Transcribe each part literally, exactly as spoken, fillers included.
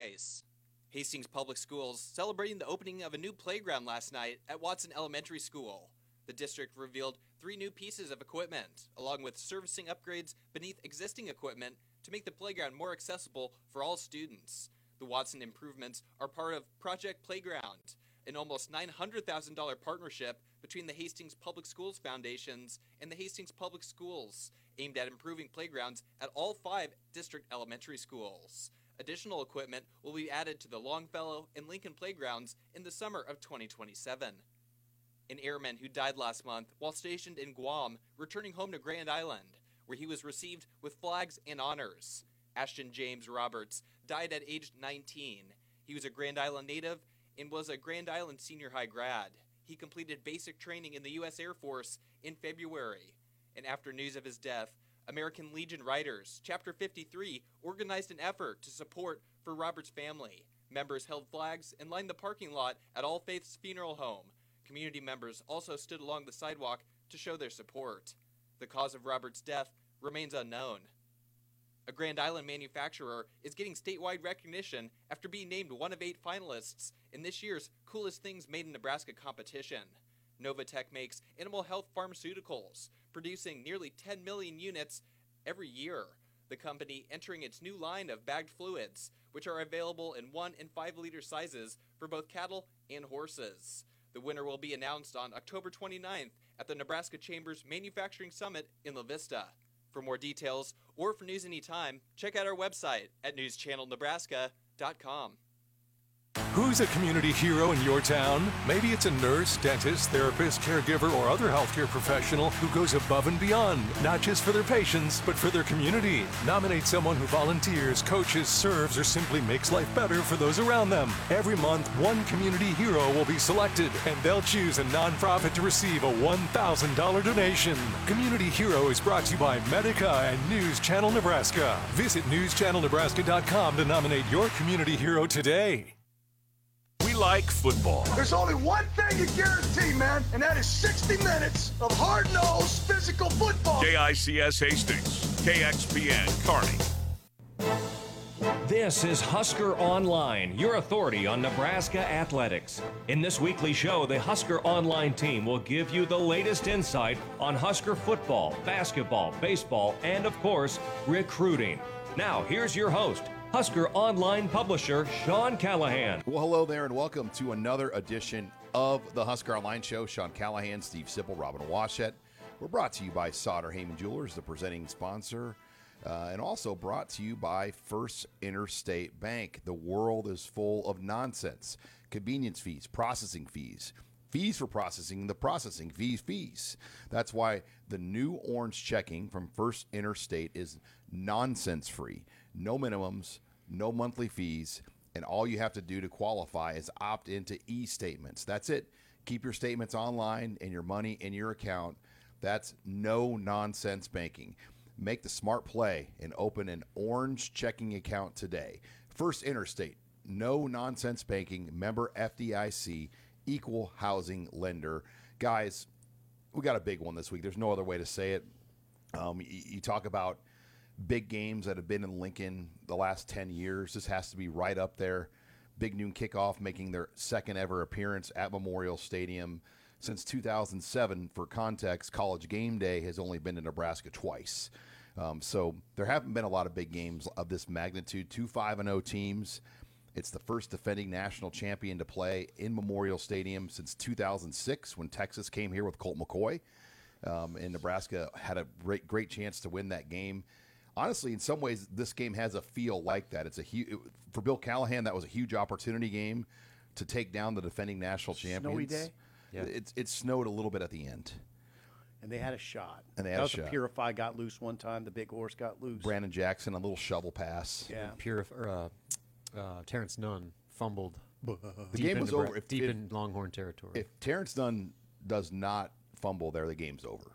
Ice. Hastings Public Schools celebrating the opening of a new playground last night at Watson Elementary School. The district revealed three new pieces of equipment, along with servicing upgrades beneath existing equipment to make the playground more accessible for all students. The Watson improvements are part of Project Playground, an almost nine hundred thousand dollars partnership between the Hastings Public Schools Foundations and the Hastings Public Schools, aimed at improving playgrounds at all five district elementary schools. Additional equipment will be added to the Longfellow and Lincoln playgrounds in the summer of twenty twenty-seven. An airman who died last month while stationed in Guam, returning home to Grand Island, where he was received with flags and honors. Ashton James Roberts died at age nineteen. He was a Grand Island native and was a Grand Island Senior High grad. He completed basic training in the U S Air Force in February. And after news of his death, American Legion Writers, Chapter fifty-three, organized an effort to support for Robert's family. Members held flags and lined the parking lot at All Faiths Funeral Home. Community members also stood along the sidewalk to show their support. The cause of Robert's death remains unknown. A Grand Island manufacturer is getting statewide recognition after being named one of eight finalists in this year's Coolest Things Made in Nebraska competition. Novatech makes animal health pharmaceuticals, producing nearly ten million units every year. The company entering its new line of bagged fluids, which are available in one and five liter sizes for both cattle and horses. The winner will be announced on October twenty-ninth at the Nebraska Chambers Manufacturing Summit in La Vista. For more details or for news anytime, check out our website at news channel nebraska dot com. Who's a community hero in your town? Maybe it's a nurse, dentist, therapist, caregiver, or other healthcare professional who goes above and beyond, not just for their patients, but for their community. Nominate someone who volunteers, coaches, serves, or simply makes life better for those around them. Every month, one community hero will be selected, and they'll choose a nonprofit to receive a one thousand dollars donation. Community Hero is brought to you by Medica and News Channel Nebraska. Visit news channel nebraska dot com to nominate your community hero today. We like football. There's only one thing you guarantee, man, and that is sixty minutes of hard-nosed physical football. K I C S Hastings, K X P N Kearney. This is Husker Online, your authority on Nebraska athletics. In this weekly show, the Husker Online team will give you the latest insight on Husker football, basketball, baseball, and of course, recruiting. Now, here's your host, Husker Online publisher Sean Callahan. Well, hello there, and welcome to another edition of the Husker Online Show. Sean Callahan, Steve Sipple, Robin Washett. We're brought to you by Sauter Heyman Jewelers, the presenting sponsor, uh, and also brought to you by First Interstate Bank. The world is full of nonsense. Convenience fees, processing fees, fees for processing, the processing fees, fees. That's why the new orange checking from First Interstate is nonsense-free. No minimums, no monthly fees, and all you have to do to qualify is opt into e-statements. That's it. Keep your statements online and your money in your account. That's no-nonsense banking. Make the smart play and open an orange checking account today. First Interstate, no-nonsense banking, member F D I C, equal housing lender. Guys, we got a big one this week. There's no other way to say it. Um, you, you talk about big games that have been in Lincoln the last ten years. This has to be right up there. Big Noon Kickoff making their second ever appearance at Memorial Stadium since two thousand seven. For context, College Game Day has only been to Nebraska twice. Um, so there haven't been a lot of big games of this magnitude. Two five and oh teams. It's the first defending national champion to play in Memorial Stadium since two thousand six when Texas came here with Colt McCoy. Um, and Nebraska had a great, great chance to win that game. Honestly, in some ways, this game has a feel like that. It's a huge, for Bill Callahan, that was a huge opportunity game to take down the defending national champions. Snowy day? Yeah. It, it snowed a little bit at the end. And they had a shot. And they had that a was shot. A Purify got loose one time. The big horse got loose. Brandon Jackson, a little shovel pass. Yeah. Purif- or, uh, uh, Terrence Nunn fumbled. The deep game in was Nebra- over. If, deep if, in Longhorn territory. If Terrence Nunn does not fumble there, the game's over.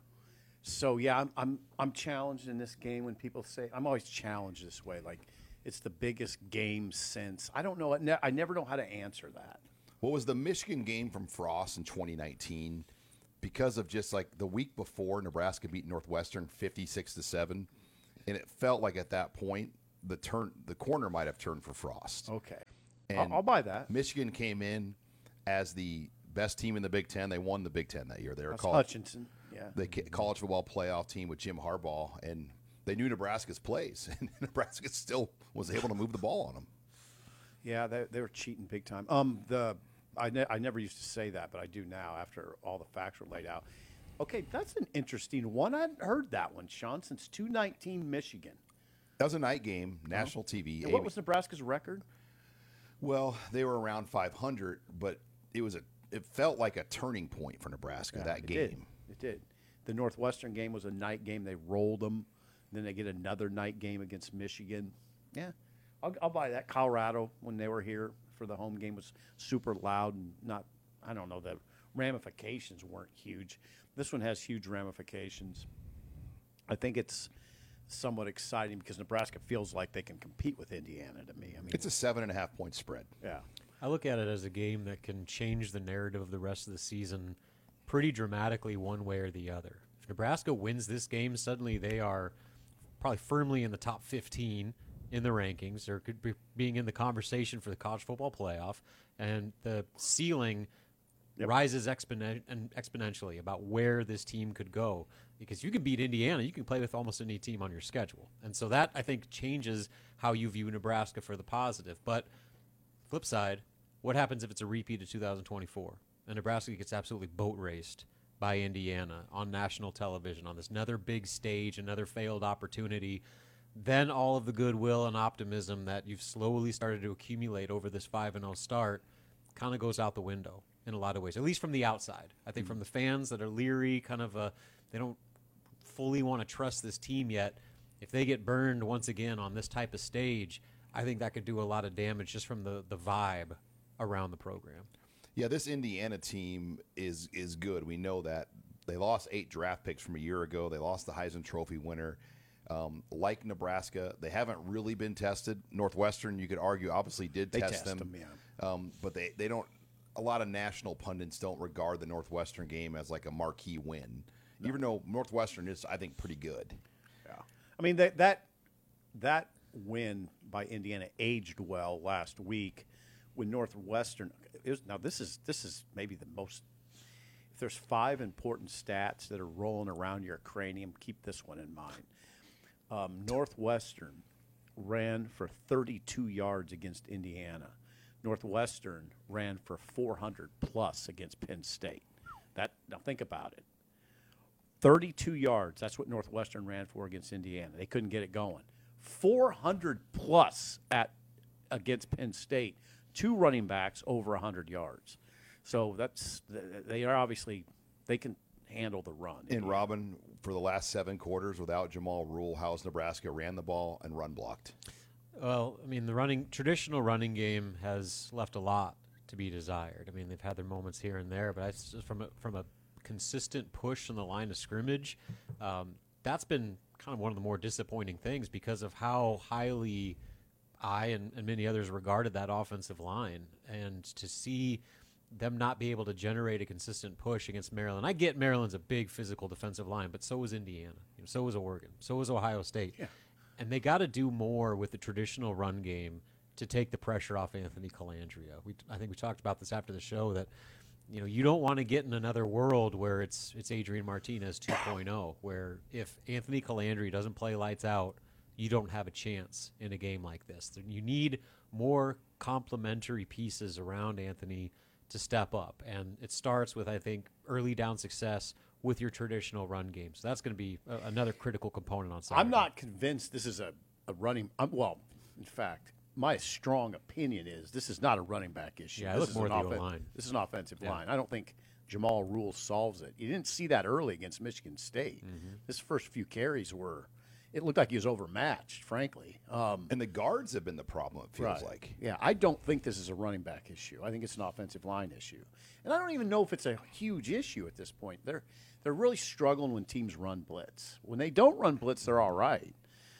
So yeah, I'm I'm I'm challenged in this game when people say I'm always challenged this way. Like it's the biggest game since I don't know. I, ne- I never know how to answer that. What was the Michigan game from Frost in twenty nineteen? Because of just like the week before, Nebraska beat Northwestern fifty-six to seven, and it felt like at that point the turn the corner might have turned for Frost. Okay. And I'll, I'll buy that. Michigan came in as the best team in the Big Ten. They won the Big Ten that year. They were That's called Hutchinson. Yeah. the ca- college football playoff team with Jim Harbaugh, and they knew Nebraska's plays, and Nebraska still was able to move the ball on them. Yeah, they, they were cheating big time. Um, the I, ne- I never used to say that, but I do now after all the facts were laid out. Okay, that's an interesting one. I hadn't heard that one, Sean, since two nineteen Michigan. That was a night game, national T V. And what was Nebraska's record? Well, they were around five hundred, but it was a it felt like a turning point for Nebraska, Yeah, that it game. Did. It did. The Northwestern game was a night game. They rolled them. Then they get another night game against Michigan. Yeah, I'll, I'll buy that. Colorado, when they were here for the home game, was super loud and not, I don't know, the ramifications weren't huge. This one has huge ramifications. I think it's somewhat exciting because Nebraska feels like they can compete with Indiana to me. I mean, It's a seven and a half point spread. yeah. I look at it as a game that can change the narrative of the rest of the season pretty dramatically one way or the other. If Nebraska wins this game, suddenly they are probably firmly in the top fifteen in the rankings, or could be being in the conversation for the college football playoff, and the ceiling Yep. rises exponen- and exponentially about where this team could go. Because you can beat Indiana, you can play with almost any team on your schedule. And so that, I think, changes how you view Nebraska for the positive. But flip side, what happens if it's a repeat of two thousand twenty-four and Nebraska gets absolutely boat raced by Indiana on national television on this another big stage, another failed opportunity? Then all of the goodwill and optimism that you've slowly started to accumulate over this five and oh start kind of goes out the window in a lot of ways, at least from the outside. I think from the fans that are leery, kind of uh, they don't fully want to trust this team yet. If they get burned once again on this type of stage, I think that could do a lot of damage just from the, the vibe around the program. Yeah, this Indiana team is is good. We know that. They lost eight draft picks from a year ago. They lost the Heisman Trophy winner. Um, like Nebraska, they haven't really been tested. Northwestern, you could argue, obviously did They test, test them. them, yeah. Um, but they, they don't – a lot of national pundits don't regard the Northwestern game as like a marquee win, no. even though Northwestern is, I think, pretty good. Yeah. I mean, that that that win by Indiana aged well last week when Northwestern it was, now this is this is maybe the most if there's five important stats that are rolling around your cranium, keep this one in mind. Um, Northwestern ran for thirty-two yards against Indiana. Northwestern ran for four hundred plus against Penn State. That now think about it. thirty-two yards, that's what Northwestern ran for against Indiana. They couldn't get it going. four hundred plus at against Penn State. Two running backs over one hundred yards. So that's they are obviously they can handle the run. And Robin, for the last seven quarters without Jamal Rule, how's Nebraska ran the ball and run blocked? Well, I mean, the running traditional running game has left a lot to be desired. I mean, they've had their moments here and there, but I, from a, from a consistent push on the line of scrimmage, um, that's been kind of one of the more disappointing things because of how highly I and, and many others regarded that offensive line. And to see them not be able to generate a consistent push against Maryland. I get Maryland's a big physical defensive line, but so was Indiana. You know, so was Oregon. So was Ohio State. Yeah. And they got to do more with the traditional run game to take the pressure off Anthony Colandrea. We, I think we talked about this after the show that, you know, you don't want to get in another world where it's it's Adrian Martinez two point oh, where if Anthony Colandrea doesn't play lights out, you don't have a chance in a game like this. You need more complementary pieces around Anthony to step up. And it starts with, I think, early down success with your traditional run game. So that's going to be a, another critical component on Saturday. I'm not convinced this is a, a running um, – well, in fact, my strong opinion is this is not a running back issue. Yeah, I this look is more an at the offen- O-line. This is an offensive Yeah. line. I don't think Jamal Rule solves it. You didn't see that early against Michigan State. Mm-hmm. His first few carries were – it looked like he was overmatched, frankly. Um, And the guards have been the problem, it feels Right. like. Yeah, I don't think this is a running back issue. I think it's an offensive line issue. And I don't even know if it's a huge issue at this point. They're they're really struggling when teams run blitz. When they don't run blitz, they're all right.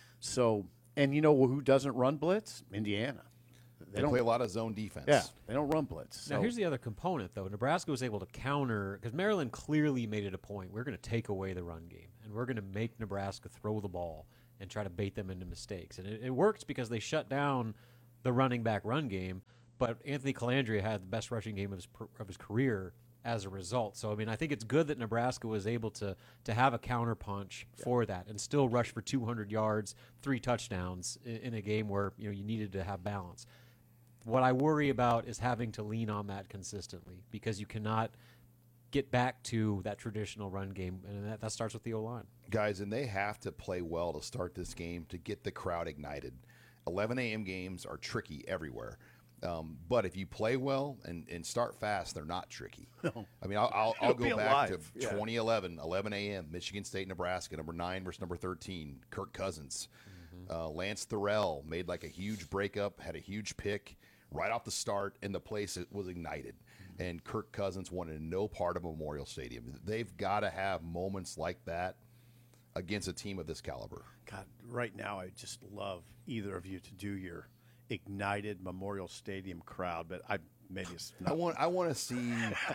So, and you know who doesn't run blitz? Indiana. They, don't play a lot of zone defense. Yeah, they don't run blitz. Now, So- here's the other component, though. Nebraska was able to counter, because Maryland clearly made it a point. We're going to take away the run game, and we're going to make Nebraska throw the ball and try to bait them into mistakes. And it, it works because they shut down the running back run game, but Anthony Calandria had the best rushing game of his, of his career as a result. So, I mean, I think it's good that Nebraska was able to to have a counterpunch yeah. for that and still rush for two hundred yards, three touchdowns in, in a game where, you know, you needed to have balance. What I worry about is having to lean on that consistently because you cannot get back to that traditional run game, and that, that starts with the O-line. Guys, and they have to play well to start this game to get the crowd ignited. eleven a.m. games are tricky everywhere. Um, but if you play well and, and start fast, they're not tricky. No. I mean, I'll, I'll, I'll go back alive. to twenty eleven, eleven a.m., Michigan State, Nebraska, number nine versus number thirteen, Kirk Cousins. Mm-hmm. Uh, Lance Thurell made like a huge breakup, had a huge pick right off the start, and the place was ignited. Mm-hmm. And Kirk Cousins wanted no part of Memorial Stadium. They've got to have moments like that against a team of this caliber. God, right now I just love either of you to do your ignited Memorial Stadium crowd, but I maybe it's not. I want I want to see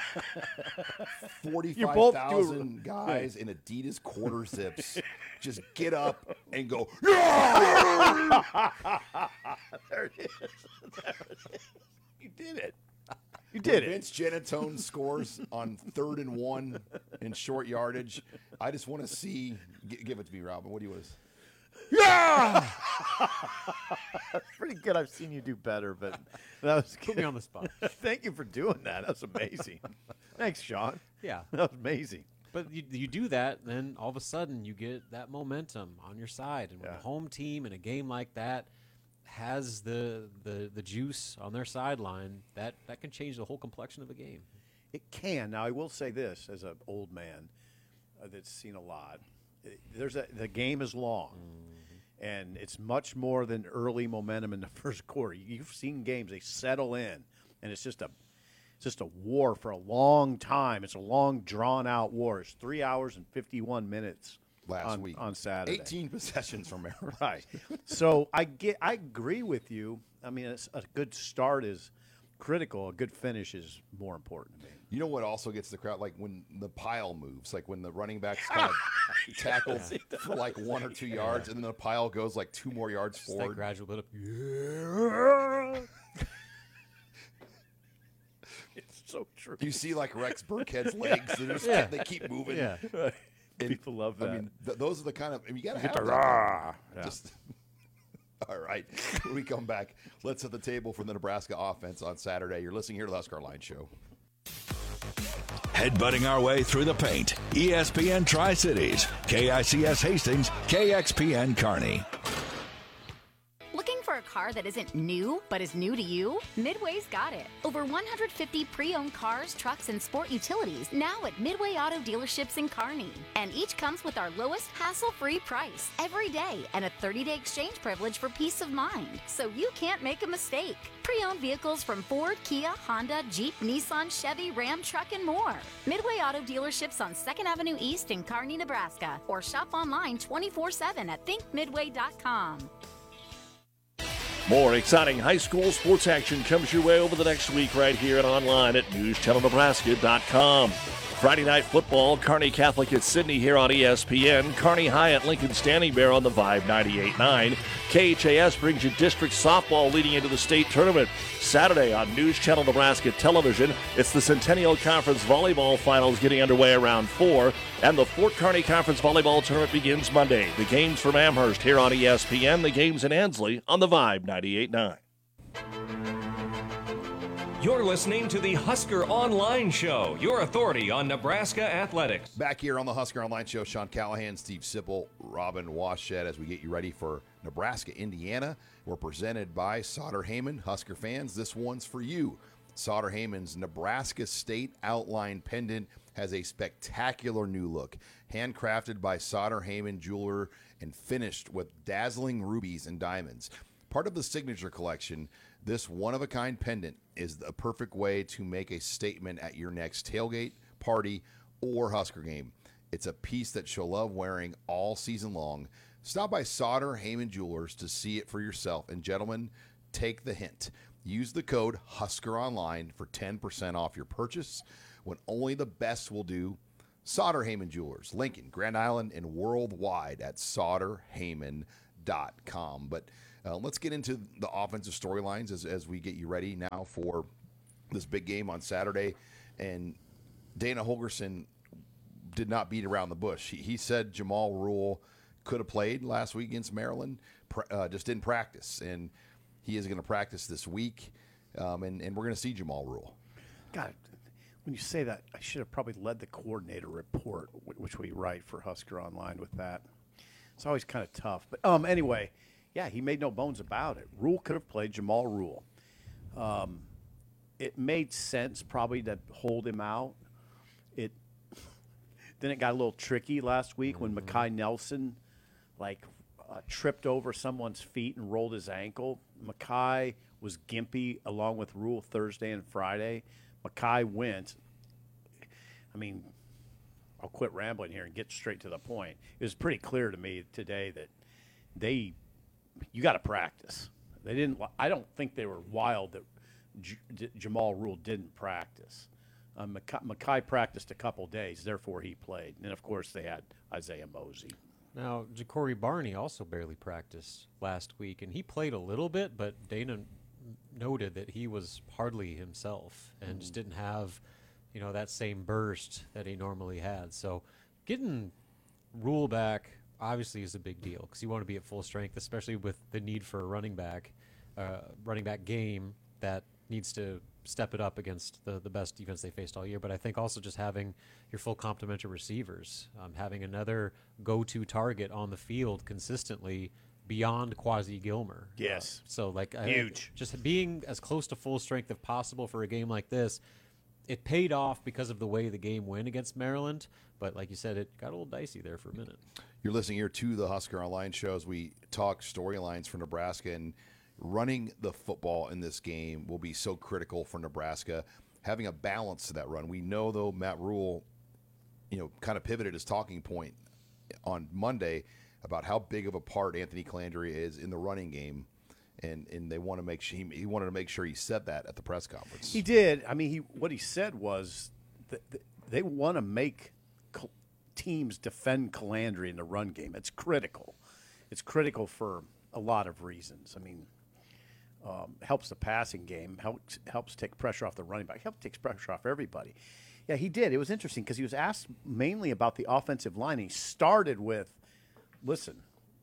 forty-five thousand guys in Adidas quarter zips just get up and go, yeah! There it is. There it is. You did it. You did when it. Vince Genatone scores on third and one in short yardage. I just want to see. G- give it to me, Robin. What do you want to say? Yeah! That's pretty good. I've seen you do better, but that was good. Put me on the spot. Thank you for doing that. That was amazing. Thanks, Sean. Yeah. That was amazing. But you, you do that, then all of a sudden you get that momentum on your side. And when Yeah. the home team in a game like that has the, the, the juice on their sideline, that, that can change the whole complexion of a game. It can. Now, I will say this as an old man uh, that's seen a lot. There's a, the game is long, mm-hmm. and it's much more than early momentum in the first quarter. You've seen games; they settle in, and it's just a it's just a war for a long time. It's a long, drawn-out war. It's three hours and fifty-one minutes last on, week on Saturday. eighteen possessions from Maryland. Right. So I get, I agree with you. I mean, it's, a good start is critical. A good finish is more important to me. You know what also gets the crowd? Like when the pile moves, like when the running backs kind of tackle for like one or two yards, and then the pile goes like two more yards Just forward. that gradual bit of Yeah. It's so true. You see like Rex Burkhead's legs; they just Yeah. they keep moving. Yeah. And, People love that. I mean, th- those are the kind of I mean, you got to have the that. rah. Yeah. Just all right. When we come back, let's set the table for the Nebraska offense on Saturday. You're listening here to the Husker Online Show. Headbutting our way through the paint. E S P N Tri-Cities, K I C S Hastings, K X P N Kearney. Looking for a car that isn't new, but is new to you? Midway's got it. Over one hundred fifty pre-owned cars, trucks, and sport utilities now at Midway Auto Dealerships in Kearney. And each comes with our lowest hassle-free price every day and a thirty-day exchange privilege for peace of mind. So you can't make a mistake. Pre-owned vehicles from Ford, Kia, Honda, Jeep, Nissan, Chevy, Ram, Truck, and more. Midway Auto Dealerships on second Avenue East in Kearney, Nebraska. Or shop online twenty-four seven at think midway dot com. More exciting high school sports action comes your way over the next week right here and online at news channel nebraska dot com. Friday night football, Kearney Catholic at Sydney here on E S P N. Kearney High at Lincoln Standing Bear on the Vibe ninety-eight point nine. K H A S brings you district softball leading into the state tournament. Saturday on News Channel Nebraska Television, it's the Centennial Conference Volleyball Finals getting underway around four, and the Fort Kearney Conference Volleyball Tournament begins Monday. The games from Amherst here on E S P N, the games in Ansley on the Vibe ninety-eight point nine. You're listening to the Husker Online Show, your authority on Nebraska athletics. Back here on the Husker Online Show, Sean Callahan, Steve Sipple, Robin Waschett, as we get you ready for Nebraska, Indiana. We're presented by Sauter Heyman. Husker fans, this one's for you. Sauter Heyman's Nebraska State Outline pendant has a spectacular new look, handcrafted by Sauter Heyman jeweler and finished with dazzling rubies and diamonds. Part of the signature collection, this one-of-a-kind pendant is the perfect way to make a statement at your next tailgate, party, or Husker game. It's a piece that you'll love wearing all season long. Stop by Sauter Heyman Jewelers to see it for yourself. And gentlemen, take the hint. Use the code HuskerOnline for ten percent off your purchase. When only the best will do, Sauter Heyman Jewelers, Lincoln, Grand Island, and worldwide at sauter heyman dot com. But uh, let's get into the offensive storylines as, as we get you ready now for this big game on Saturday. And Dana Holgorsen did not beat around the bush. He, he said Jamal Rule could have played last week against Maryland, uh, just didn't practice. And he is going to practice this week, um, and, and we're going to see Jamal Rule. God, when you say that, I should have probably led the coordinator report, which we write for Husker Online with that. It's always kind of tough. But um, anyway, yeah, he made no bones about it. Rule could have played Jamal Rule. Um, it made sense probably to hold him out. It Then it got a little tricky last week mm-hmm. when Makai Nelson, like, uh, tripped over someone's feet and rolled his ankle. Makai was gimpy along with Rule Thursday and Friday. Makai went. I mean, I'll quit rambling here and get straight to the point. It was pretty clear to me today that they, you got to practice. They didn't. I don't think they were wild that J- J- Jamal Rule didn't practice. Um, Makai, Makai practiced a couple days, therefore he played. And of course they had Isaiah Mosey. Now, Ja'Cory Barney also barely practiced last week, and he played a little bit, but Dana noted that he was hardly himself and mm. just didn't have, you know, that same burst that he normally had. So getting Rule back obviously is a big deal because you want to be at full strength, especially with the need for a running back, uh, running back game that needs to step it up against the, the best defense they faced all year. But I think also just having your full complement of receivers, um, having another go-to target on the field consistently beyond Quasi Gilmer. Yes. Uh, so like huge. I, just being as close to full strength as possible for a game like this, it paid off because of the way the game went against Maryland. But like you said, it got a little dicey there for a minute. You're listening here to the Husker Online show as we talk storylines for Nebraska, and running the football in this game will be so critical for Nebraska. Having a balance to that run. We know, though, Matt Rule, you know, kind of pivoted his talking point on Monday about how big of a part Anthony Calandria is in the running game, and and they want to make sure he, he wanted to make sure he said that at the press conference. He did. I mean, he what he said was that they want to make teams defend Calandria in the run game. It's critical. It's critical for a lot of reasons. I mean, um, helps the passing game, helps helps take pressure off the running back, helps take pressure off everybody. Yeah, he did. It was interesting because he was asked mainly about the offensive line. And he started with, listen,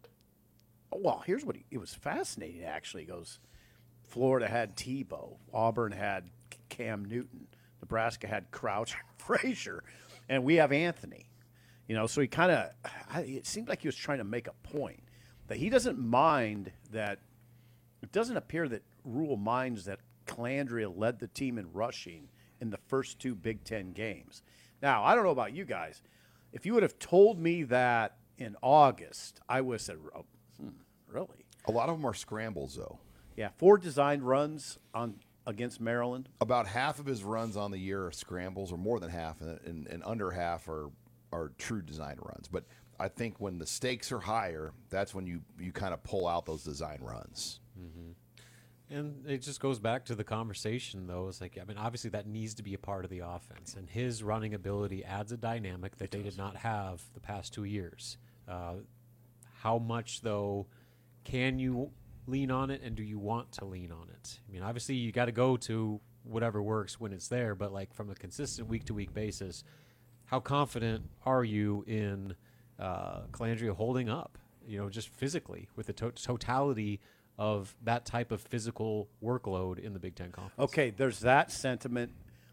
oh, well, here's what he, it was fascinating, actually. He goes, Florida had Tebow, Auburn had Cam Newton, Nebraska had Crouch and Frazier, and we have Anthony. You know, so he kind of, it seemed like he was trying to make a point that he doesn't mind that, it doesn't appear that Rule minds that Calandria led the team in rushing in the first two Big Ten games. Now, I don't know about you guys. If you would have told me that in August, I would have said, oh, hmm, really? A lot of them are scrambles, though. Yeah, four designed runs on against Maryland. About half of his runs on the year are scrambles, or more than half, and, and, and under half are are true design runs. But I think when the stakes are higher, that's when you, you kind of pull out those design runs. Mm-hmm. And it just goes back to the conversation, though. It's like, I mean, obviously that needs to be a part of the offense, and his running ability adds a dynamic that they did not have the past two years. Uh, how much, though, can you lean on it, and do you want to lean on it? I mean, obviously you got to go to whatever works when it's there, but like from a consistent week-to-week basis, how confident are you in uh, Calandria holding up, you know, just physically with the to- totality of that type of physical workload in the Big Ten Conference? Okay, there's that sentiment.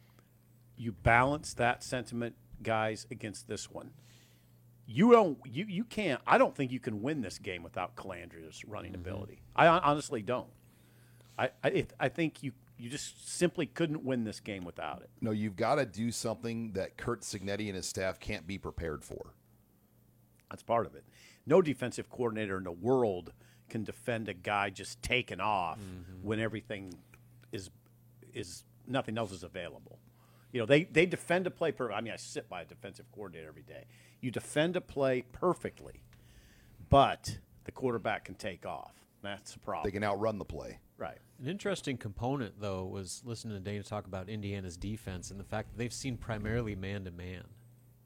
You balance that sentiment, guys, against this one. You don't. You you can't. I don't think you can win this game without Calandria's running mm-hmm. ability. I honestly don't. I I, it, I think you you just simply couldn't win this game without it. No, you've got to do something that Kurt Cignetti and his staff can't be prepared for. That's part of it. No defensive coordinator in the world can defend a guy just taking off mm-hmm. when everything is is nothing else is available. You know, they, they defend a play perfectly. I mean, I sit by a defensive coordinator every day. You defend a play perfectly, but the quarterback can take off. That's the problem. They can outrun the play. Right. An interesting component, though, was listening to Dana talk about Indiana's defense and the fact that they've seen primarily man-to-man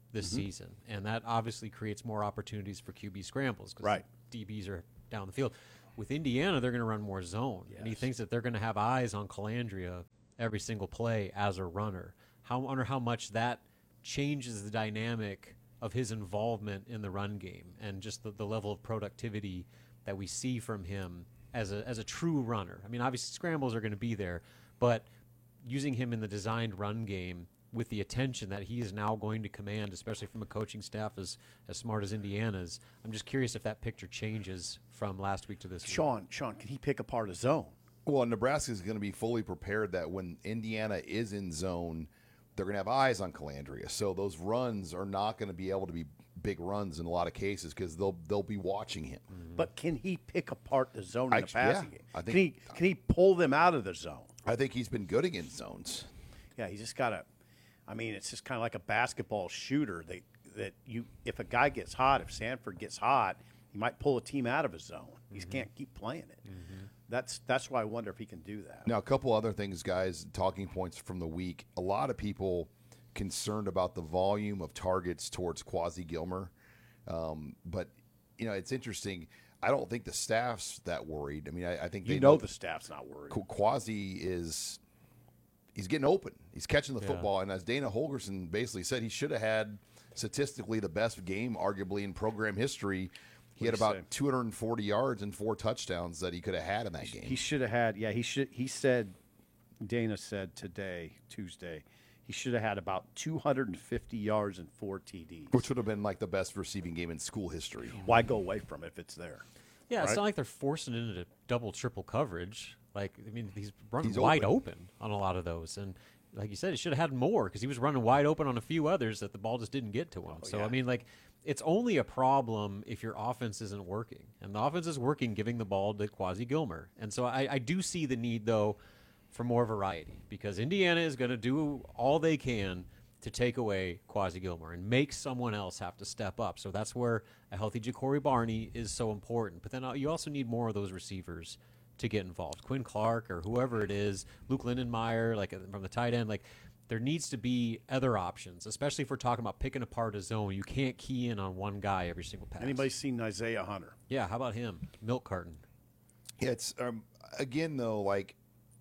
this Mhm. season, and that obviously creates more opportunities for Q B scrambles because Right. D Bs are down the field. With Indiana, they're going to run more zone, and he Yes. thinks that they're going to have eyes on Calandria every single play as a runner. How I wonder how much that changes the dynamic of his involvement in the run game and just the, the level of productivity that we see from him as a as a true runner. I mean, obviously scrambles are going to be there, but using him in the designed run game with the attention that he is now going to command, especially from a coaching staff as, as smart as Indiana's, I'm just curious if that picture changes from last week to this week. Sean, Sean, can he pick apart a zone? Well, Nebraska is going to be fully prepared that when Indiana is in zone, they're going to have eyes on Calandria. So those runs are not going to be able to be big runs in a lot of cases because they'll they'll be watching him. But can he pick apart the zone in I- the passing yeah, game? I think- can he can he pull them out of the zone? I think he's been good against zones. Yeah, he's just got to. I mean, it's just kind of like a basketball shooter. That that you, if a guy gets hot, if Sanford gets hot, he might pull a team out of his zone. He Mm-hmm. can't keep playing it. That's that's why I wonder if he can do that. Now, a couple other things, guys, talking points from the week. A lot of people concerned about the volume of targets towards Quasi Gilmer. Um, but, you know, it's interesting. I don't think the staff's that worried. I mean, I, I think You they know the staff's not worried. Qu- Quasi is he's getting open. He's catching the Yeah. football. And as Dana Holgerson basically said, he should have had statistically the best game, arguably, in program history. He had What'd he about say? two hundred forty yards and four touchdowns that he could have had in that game. He should have had. Yeah, he should. He said. Dana said today, Tuesday, he should have had about two hundred fifty yards and four T Ds. Which would have been like the best receiving game in school history. Why go away from it if it's there? Yeah, it's Right? not like they're forcing it into double, triple coverage. Like, I mean, he's running He's wide open. open. on a lot of those. And like you said, he should have had more because he was running wide open on a few others that the ball just didn't get to him. so, yeah. I mean, like, it's only a problem if your offense isn't working. And the offense is working giving the ball to Quasi Gilmer. And so I, I do see the need, though, for more variety because Indiana is going to do all they can to take away Quasi Gilmer and make someone else have to step up. So that's where a healthy Ja'Cory Barney is so important. But then uh, you also need more of those receivers to get involved. Quinn Clark or whoever it is, Luke Lindenmeyer, like uh, from the tight end, like there needs to be other options, especially if we're talking about picking apart a zone. You can't key in on one guy every single pass. Anybody seen Isaiah Hunter? Yeah, how about him? Milk carton. Yeah, it's um, again though, like,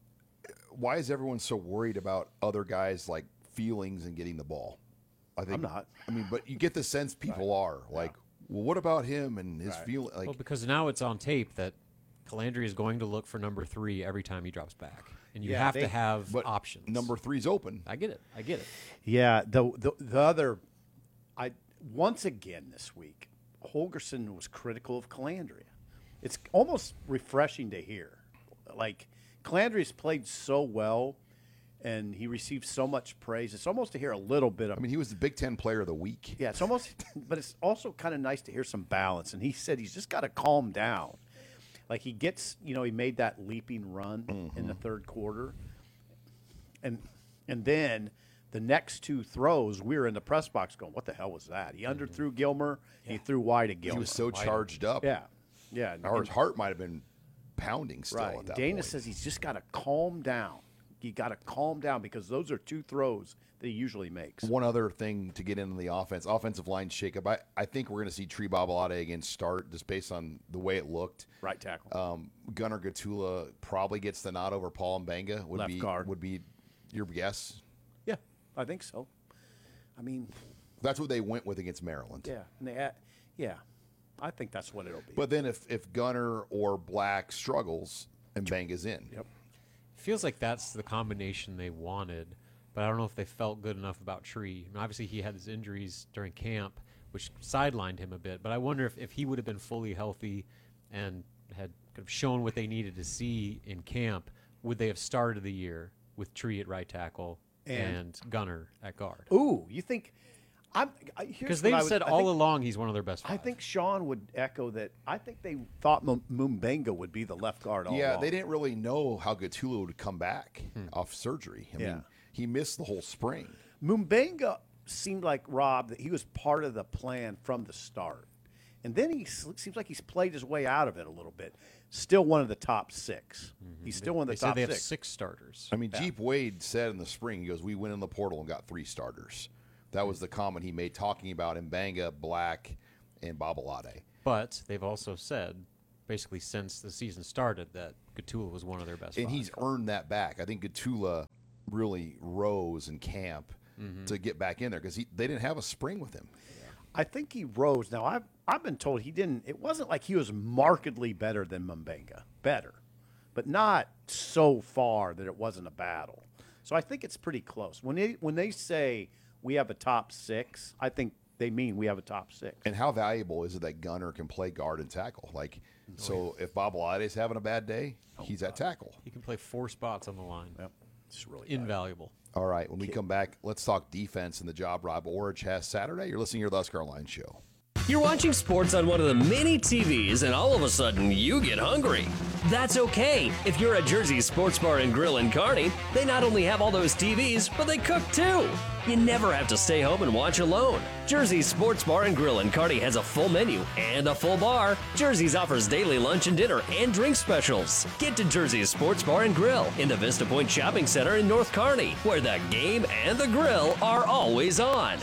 why is everyone so worried about other guys like feelings and getting the ball? I think I'm not. I mean, but you get the sense people are like, well, what about him and his Right. feeling? Like, Well, because now it's on tape that Calandria is going to look for number three every time he drops back, and you Yeah, have they- to have but options. number three's open. I get it. I get it. Yeah, the, the the other, I once again this week, Holgerson was critical of Calandria. It's almost refreshing to hear. Like Calandria's played so well, and he received so much praise. It's almost to hear a little bit of. I mean, he was the Big Ten Player of the Week. Yeah, it's almost, but it's also kind of nice to hear some balance. And he said he's just got to calm down. Like he gets, you know, he made that leaping run in the third quarter, and and then the next two throws, we were in the press box going, "What the hell was that?" He underthrew Gilmer. He threw wide at Gilmer. He was so charged up. Yeah, yeah. and- Or his heart might have been pounding still right. at that Dana point. says he's just got to calm down. You got to calm down because those are two throws that he usually makes. One other thing to get into the offense, offensive line shakeup. I, I think we're going to see Tree Babalade again start just based on the way it looked. Right tackle. Um, Gunnar Gatula probably gets the nod over Paul Mbenga. Would Left be guard. would be your guess. Yeah, I think so. I mean, That's what they went with against Maryland. yeah, and they had, yeah, I think that's what it'll be. But then if if Gunnar or Black struggles, Mbenga's in. Yep. Feels like that's the combination they wanted, but I don't know if they felt good enough about Tree. I mean, obviously, he had his injuries during camp, which sidelined him a bit. But I wonder if, if he would have been fully healthy and had kind of shown what they needed to see in camp, would they have started the year with Tree at right tackle and, And- Gunnar at guard? Ooh, you think? I'm Because they've said all think, along he's one of their best I five. think Sean would echo that. I think they thought M- Mumbenga would be the left guard all Yeah, along. they didn't really know how Gatula would come back off surgery. I Yeah. mean, he missed the whole spring. Mumbenga seemed like Rob that he was part of the plan from the start, and then he s- seems like he's played his way out of it a little bit. Still one of the top 6 He's still one of they the said top they have six. six starters. I mean, Jeep Wade said in the spring, he goes, "We went in the portal and got three starters." That was the comment he made talking about Mbanga, Black, and Babalade. But they've also said, basically since the season started, that Gatula was one of their best. And five. he's earned that back. I think Gatula really rose in camp mm-hmm. to get back in there because they didn't have a spring with him. I think he rose. Now, I've, I've been told he didn't. It wasn't like he was markedly better than Mbanga. Better. But not so far that it wasn't a battle. So I think it's pretty close. When they, when they say we have a top six, I think they mean we have a top six. And how valuable is it that Gunner can play guard and tackle? Like, oh, so yeah. if Babalade's having a bad day, oh, he's God. at tackle. He can play four spots on the line. Yep. It's really invaluable. All right, when we come back, let's talk defense and the job Rob Orich has Saturday. You're listening to the Husker Online Show. You're watching sports on one of the many T Vs, and all of a sudden, you get hungry. That's okay. If you're at Jersey Sports Bar and Grill in Kearney, they not only have all those T Vs, but they cook too. You never have to stay home and watch alone. Jersey's Sports Bar and Grill in Kearney has a full menu and a full bar. Jersey's offers daily lunch and dinner and drink specials. Get to Jersey's Sports Bar and Grill in the Vista Point Shopping Center in North Kearney, where the game and the grill are always on.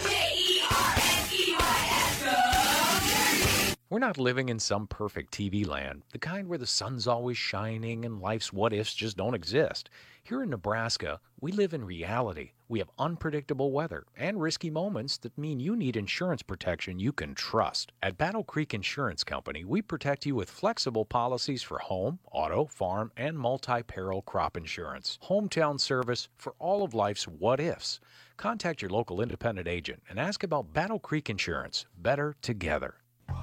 We're not living in some perfect T V land, the kind where the sun's always shining and life's what-ifs just don't exist. Here in Nebraska, we live in reality. We have unpredictable weather and risky moments that mean you need insurance protection you can trust. At Battle Creek Insurance Company, we protect you with flexible policies for home, auto, farm, and multi-peril crop insurance. Hometown service for all of life's what-ifs. Contact your local independent agent and ask about Battle Creek Insurance. Better together.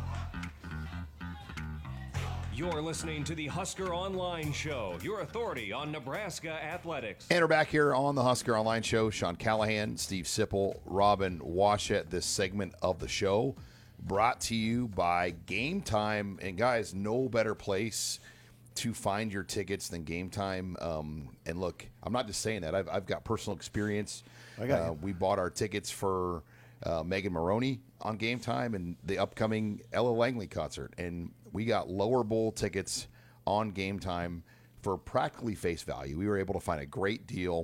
You're listening to the Husker Online Show, your authority on Nebraska athletics. And we're back here on the Husker Online Show. Sean Callahan, Steve Sipple, Robin Washett. This segment of the show brought to you by Game Time. And guys, no better place to find your tickets than Game Time. Um, and look, I'm not just saying that. I've, I've got personal experience. I got uh, we bought our tickets for uh, Megan Maroney on Game Time and the upcoming Ella Langley concert. And we got lower bowl tickets on Game Time for practically face value. We were able to find a great deal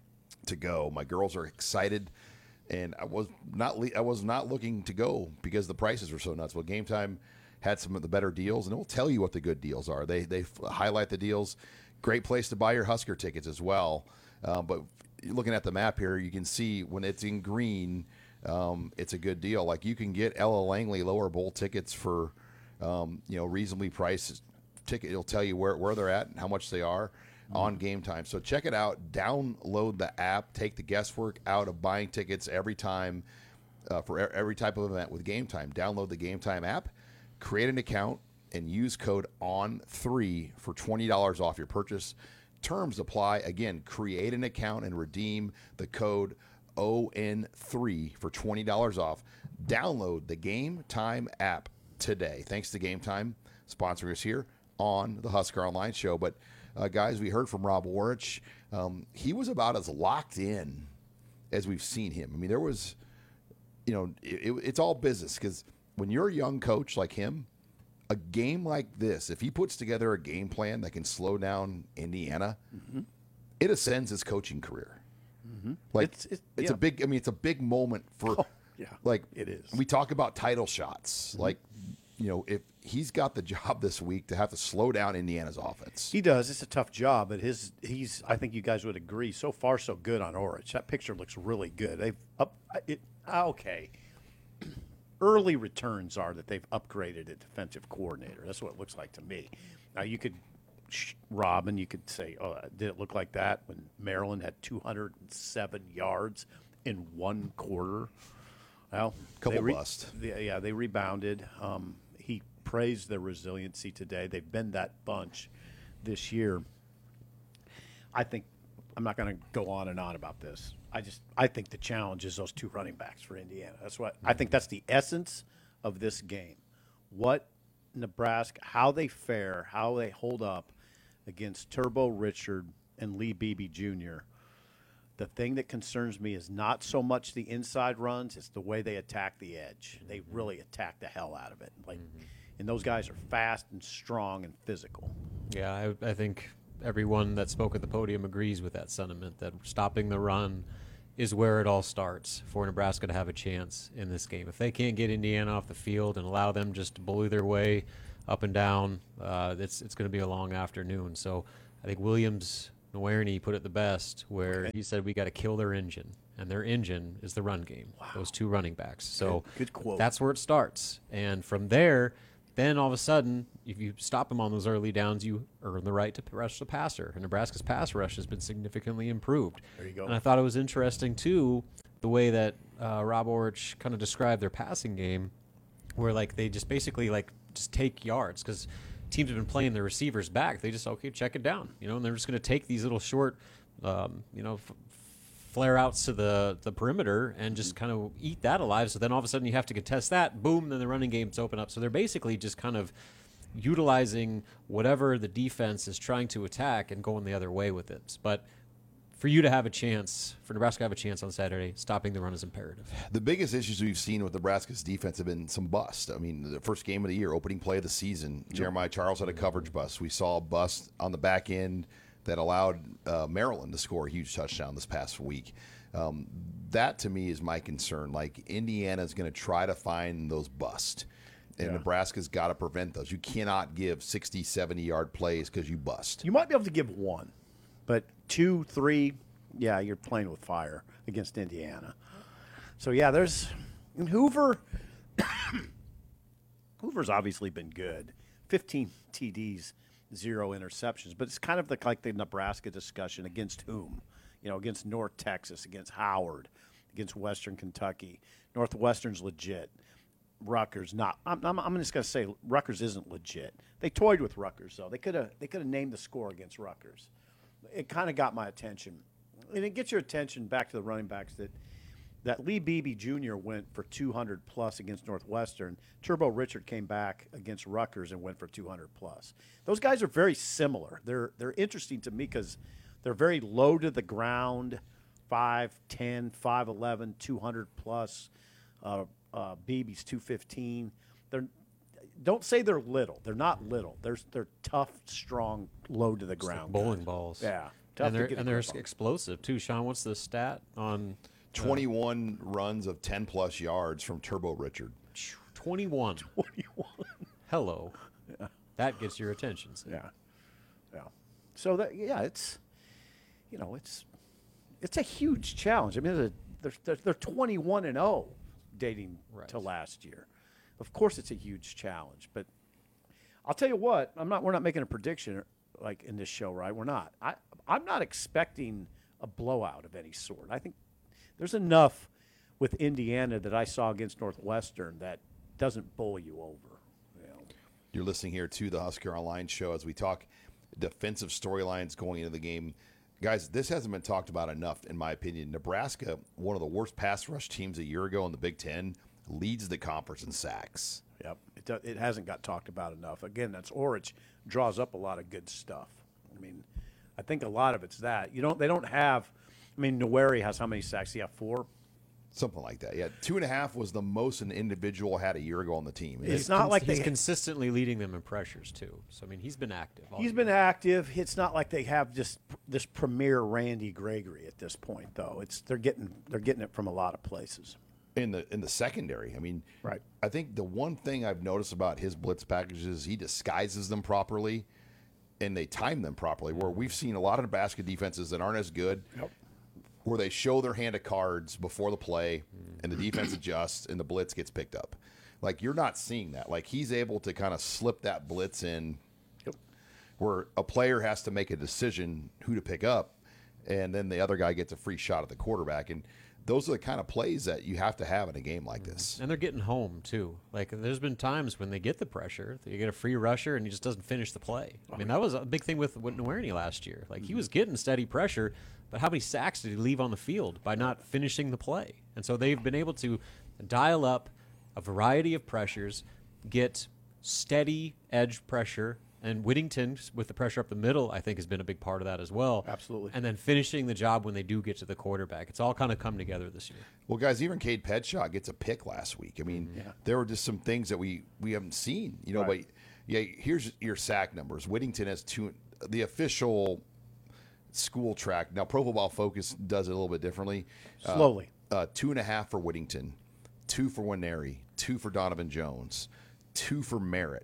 to go. My girls are excited, and I was not le- I was not looking to go because the prices were so nuts. Well, Game Time had some of the better deals, and it will tell you what the good deals are. They they f- highlight the deals. Great place to buy your Husker tickets as well. Uh, but looking at the map here, you can see when it's in green, um, it's a good deal. Like you can get Ella Langley lower bowl tickets for Um, you know, reasonably priced ticket. It'll tell you where, where they're at and how much they are mm-hmm. on Game Time. So check it out. Download the app. Take the guesswork out of buying tickets every time uh, for every type of event with Game Time. Download the Game Time app, create an account, and use code O N three for twenty dollars off your purchase. Terms apply. Again, create an account and redeem the code O N three for twenty dollars off. Download the Game Time app today. Thanks to Game Time sponsoring us here on the Husker Online Show. But uh, guys, we heard from Rob Orich. Um, he was about as locked in as we've seen him. I mean, there was, you know, it, it, it's all business because when you're a young coach like him, a game like this, if he puts together a game plan that can slow down Indiana, mm-hmm. it ascends his coaching career. Mm-hmm. Like it's, it's, it's yeah. a big. I mean, it's a big moment for. Oh, yeah, like it is. We talk about title shots, mm-hmm. like. You know, if he's got the job this week to have to slow down Indiana's offense. He does. It's a tough job, but his he's I think you guys would agree, so far so good on Orich. That picture looks really good. They've up it okay. Early returns are that they've upgraded a defensive coordinator. That's what it looks like to me. Now you could Robin, you could say, oh, did it look like that when Maryland had two hundred seven yards in one quarter? Well, couple re- bust. They, yeah, they rebounded. Um, he praised their resiliency today. They've been that bunch this year. I think I'm not going to go on and on about this. I just I think the challenge is those two running backs for Indiana. That's what I think. That's the essence of this game. What Nebraska, how they fare, how they hold up against Turbo Richard and Lee Beebe Junior The thing that concerns me is not so much the inside runs; it's the way they attack the edge. They really attack the hell out of it. Like, mm-hmm. and those guys are fast and strong and physical. Yeah, I, I think everyone that spoke at the podium agrees with that sentiment. That stopping the run is where it all starts for Nebraska to have a chance in this game. If they can't get Indiana off the field and allow them just to bully their way up and down, uh, it's it's going to be a long afternoon. So I think Williams Nowerney put it the best, where okay. he said we got to kill their engine, and their engine is the run game. Wow. Those two running backs. So good, good quote. That's where it starts, and from there, then all of a sudden, if you stop them on those early downs, you earn the right to rush the passer. And Nebraska's pass rush has been significantly improved. There you go. And I thought it was interesting too the way that uh, Rob Orich kind of described their passing game, where like they just basically like just take yards because teams have been playing their receivers back. They just, okay, check it down, you know, and they're just going to take these little short, um, you know, f- flare outs to the, the perimeter and just kind of eat that alive. So then all of a sudden you have to contest that, boom, then the running game's open up. So they're basically just kind of utilizing whatever the defense is trying to attack and going the other way with it. But for you to have a chance, for Nebraska to have a chance on Saturday, stopping the run is imperative. The biggest issues we've seen with Nebraska's defense have been some bust. I mean, the first game of the year, opening play of the season, yep. Jeremiah Charles had a coverage bust. We saw a bust on the back end that allowed uh, Maryland to score a huge touchdown this past week. Um, that, to me, is my concern. Like, Indiana's going to try to find those busts, and yeah. Nebraska's got to prevent those. You cannot give sixty, seventy-yard plays because you bust. You might be able to give one. But two, three, yeah, you're playing with fire against Indiana. So, yeah, there's – and Hoover – Hoover's obviously been good. fifteen T Ds, zero interceptions. But it's kind of the, like the Nebraska discussion against whom? You know, against North Texas, against Howard, against Western Kentucky. Northwestern's legit. Rutgers not. I'm, I'm, I'm just going to say Rutgers isn't legit. They toyed with Rutgers, though. They could have they could have named the score against Rutgers. It kind of got my attention. And it gets your attention back to the running backs that that Lee Beebe Junior went for two hundred plus against Northwestern. Turbo Richard came back against Rutgers and went for two hundred plus. Those guys are very similar. They're they're interesting to me because they're very low to the ground, five ten, five eleven, two hundred plus. Uh, uh, Beebe's two fifteen. They're Don't say they're little. They're not little. They're they're tough, strong, low to the It's ground. like bowling guys. balls. Yeah, tough and they're to get and a they're grip on. explosive too. Sean, what's the stat on uh, twenty-one runs of ten plus yards from Turbo Richard? twenty-one. twenty-one. Hello. Yeah. That gets your attention. So. Yeah, yeah. So that yeah, it's you know it's it's a huge challenge. I mean, they're they're, they're, they're twenty-one and oh dating Right. to last year. Of course, it's a huge challenge, but I'll tell you what. I'm not. We're not making a prediction like in this show, right? We're not. I I'm not expecting a blowout of any sort. I think there's enough with Indiana that I saw against Northwestern that doesn't bowl you over. You know? You're listening here to the Husker Online show as we talk defensive storylines going into the game. Guys, this hasn't been talked about enough, in my opinion. Nebraska, one of the worst pass rush teams a year ago in the Big Ten, leads the conference in sacks. Yep, it, do, it hasn't got talked about enough. Again, that's Orich draws up a lot of good stuff. I mean, I think a lot of it's that. You don't. They don't have. I mean, Noweri has how many sacks? He have four. Something like that. Yeah, two and a half was the most an individual had a year ago on the team. It's not like he's they, consistently leading them in pressures too. So I mean, he's been active. all He's year. been active. It's not like they have just this premier Randy Gregory at this point, though. It's they're getting they're getting it from a lot of places. In the in the secondary, I mean, right. I think the one thing I've noticed about his blitz packages is he disguises them properly, and they time them properly. Where we've seen a lot of Nebraska defenses that aren't as good, yep. where they show their hand of cards before the play, and the defense adjusts, and the blitz gets picked up. Like, you're not seeing that. Like, he's able to kind of slip that blitz in, yep. where a player has to make a decision who to pick up, and then the other guy gets a free shot at the quarterback. And those are the kind of plays that you have to have in a game like this. And they're getting home, too. Like, there's been times when they get the pressure, you get a free rusher, and he just doesn't finish the play. I mean, that was a big thing with, with Nowerney last year. Like, he was getting steady pressure, but how many sacks did he leave on the field by not finishing the play? And so they've been able to dial up a variety of pressures, get steady edge pressure, and Whittington, with the pressure up the middle, I think has been a big part of that as well. Absolutely. And then finishing the job when they do get to the quarterback. It's all kind of come together this year. Well, guys, even Cade Pedshaw gets a pick last week. I mean, yeah. there were just some things that we, we haven't seen. You know, right. but yeah, here's your sack numbers. Whittington has two. The official school track. Now, Pro Football Focus does it a little bit differently. Slowly. Uh, uh, two and a half for Whittington, two for Winery, two for Donovan Jones, two for Merritt,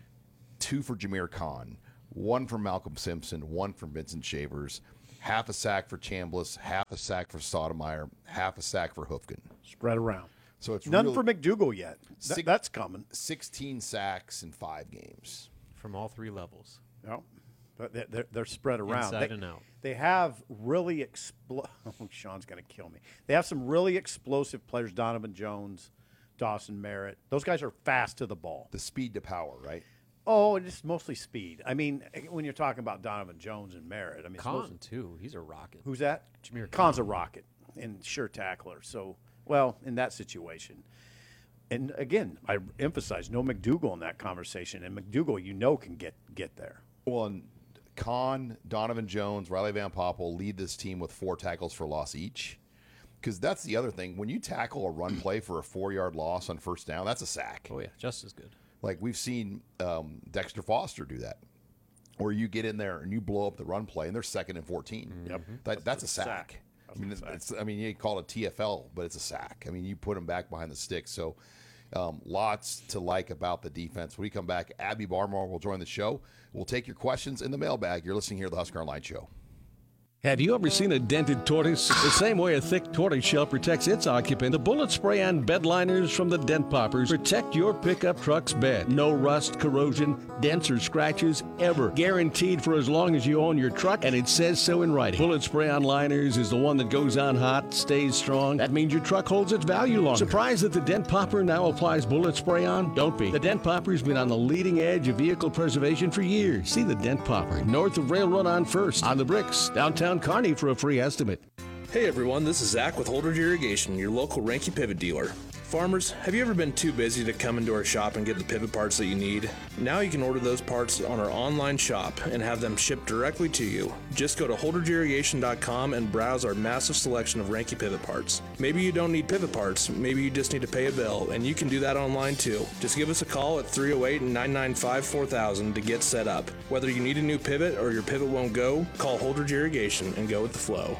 two for Jameer Khan, one for Malcolm Simpson, one from Vincent Shavers, half a sack for Chambliss, half a sack for Sotomayor, half a sack for Hoofkin. Spread around. So it's none really, for McDougal yet. Th- six, that's coming. sixteen sacks in five games from all three levels. No, but they're, they're, they're spread around. Inside they, and out. They have really explo- oh, Sean's going to kill me. They have some really explosive players. Donovan Jones, Dawson Merritt. Those guys are fast to the ball. The speed to power, right? Oh, it's mostly speed. I mean, when you're talking about Donovan Jones and Merritt, I mean, Khan mostly, too. He's a rocket. Who's that? Jameer Khan's Khan. a rocket and sure tackler. So, well, in that situation. And again, I emphasize no McDougal in that conversation. And McDougal, you know, can get get there. Well, and Khan, Donovan Jones, Riley Van Poppel lead this team with four tackles for loss each. Because that's the other thing. When you tackle a run play for a four-yard loss on first down, that's a sack. Oh, yeah, just as good. Like we've seen um, Dexter Foster do that, where you get in there and you blow up the run play, and they're second and fourteen. Yep, that, that's a sack. I mean, it's, it's, I mean, you call it T F L, but it's a sack. I mean, you put them back behind the sticks. So, um, lots to like about the defense. When we come back, Abby Barmore will join the show. We'll take your questions in the mailbag. You're listening here to the Husker Online Show. Have you ever seen a dented tortoise? The same way a thick tortoise shell protects its occupant, the bullet spray on bed liners from the Dent Poppers protect your pickup truck's bed. No rust, corrosion, dents, or scratches ever. Guaranteed for as long as you own your truck, and it says so in writing. Bullet spray on liners is the one that goes on hot, stays strong. That means your truck holds its value longer. Surprised that the Dent Popper now applies bullet spray on? Don't be. The Dent Popper's been on the leading edge of vehicle preservation for years. See the Dent Popper, north of Railroad on First, on the Bricks, downtown Kearney for a free estimate. Hey everyone, this is Zach with Holdridge Irrigation, your local Ranky pivot dealer. Farmers, have you ever been too busy to come into our shop and get the pivot parts that you need? Now you can order those parts on our online shop and have them shipped directly to you. Just go to holdridge irrigation dot com and browse our massive selection of Ranky pivot parts. Maybe you don't need pivot parts, maybe you just need to pay a bill, and you can do that online too. Just give us a call at three oh eight, nine nine five, four thousand to get set up. Whether you need a new pivot or your pivot won't go, call Holdridge Irrigation and go with the flow.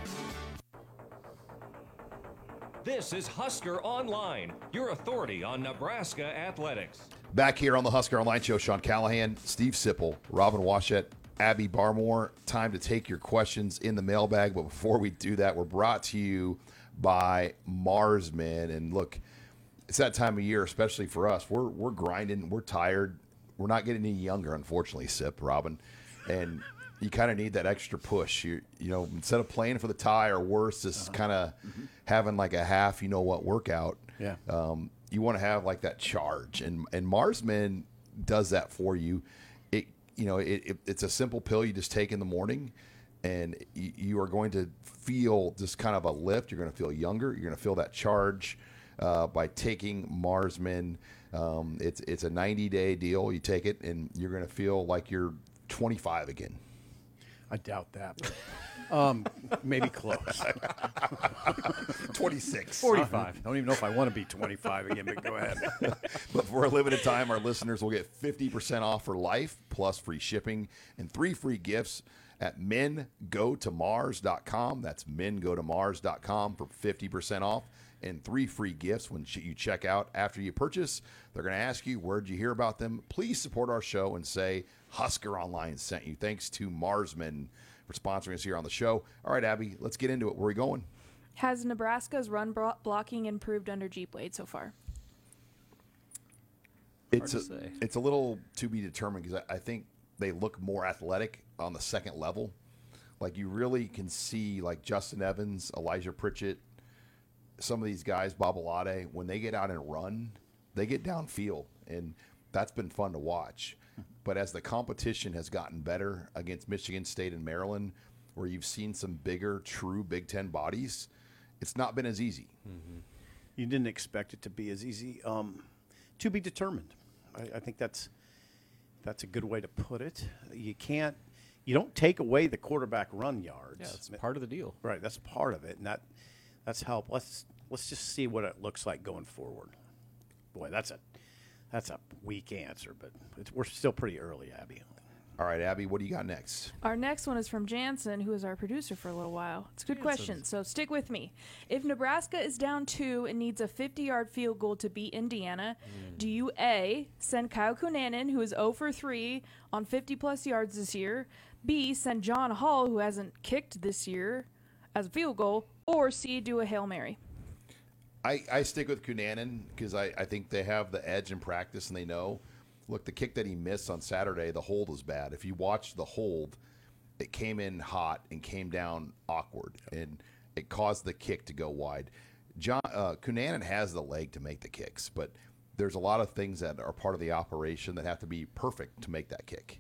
This is Husker Online, your authority on Nebraska athletics. Back here on the Husker Online Show, Sean Callahan, Steve Sipple, Robin Washett, Abby Barmore. Time to take your questions in the mailbag. But before we do that, we're brought to you by Marsman. And look, it's that time of year, especially for us. We're we're grinding. We're tired. We're not getting any younger, unfortunately, Sip, Robin. And you kind of need that extra push. You you know, instead of playing for the tie or worse, just uh-huh. kind of mm-hmm. having like a half, you know what, workout. Yeah. Um, you want to have like that charge, and and Marsman does that for you. It you know it, it it's a simple pill you just take in the morning, and you, you are going to feel just kind of a lift. You're going to feel younger. You're going to feel that charge uh, by taking Marsman. Um, it's it's a ninety day deal. You take it, and you're going to feel like you're twenty-five again. I doubt that. But, um, maybe close. twenty-six. forty-five. I don't even know if I want to be twenty-five again, but go ahead. But for a limited time, our listeners will get fifty percent off for life, plus free shipping and three free gifts at men go to mars dot com. That's men go to mars dot com for fifty percent off and three free gifts when you check out. After you purchase, they're going to ask you, where'd you hear about them? Please support our show and say Husker Online sent you. Thanks to Marsman for sponsoring us here on the show. All right, Abby, let's get into it. Where are we going? Has Nebraska's run blo- blocking improved under Jeep Wade so far? It's a, it's a little to be determined because I, I think they look more athletic on the second level. Like you really can see like Justin Evans, Elijah Pritchett, some of these guys, Bob Alade, when they get out and run, they get downfield, and that's been fun to watch. But as the competition has gotten better against Michigan State and Maryland, where you've seen some bigger, true Big Ten bodies, it's not been as easy. Mm-hmm. You didn't expect it to be as easy. Um, to be determined. I, I think that's that's a good way to put it. You can't, you don't take away the quarterback run yards. Yeah, that's part of the deal. Right, that's part of it, and that that's help. Let's let's just see what it looks like going forward. Boy, that's a that's a weak answer, but it's, we're still pretty early, Abby. All right, Abby, what do you got next? Our next one is from Jansen, who is our producer for a little while. It's a good Jansen. question, so stick with me. If Nebraska is down two and needs a fifty-yard field goal to beat Indiana, mm. do you A, send Kyle Cunanan, who is zero for three on fifty-plus yards this year, B, send John Hall, who hasn't kicked this year, as a field goal, or C, do a Hail Mary? I, I stick with Cunanan because I, I think they have the edge in practice and they know. Look, the kick that he missed on Saturday, the hold was bad. If you watch the hold, it came in hot and came down awkward, and it caused the kick to go wide. John uh, Cunanan has the leg to make the kicks, but there's a lot of things that are part of the operation that have to be perfect to make that kick.